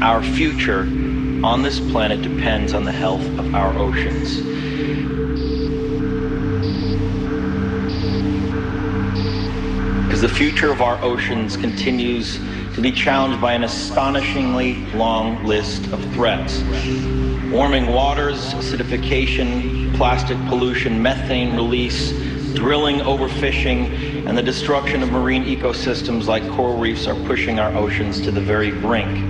our future on this planet depends on the health of our oceans. Because the future of our oceans continues to be challenged by an astonishingly long list of threats. Warming waters, acidification, plastic pollution, methane release, drilling, overfishing, and the destruction of marine ecosystems like coral reefs are pushing our oceans to the very brink.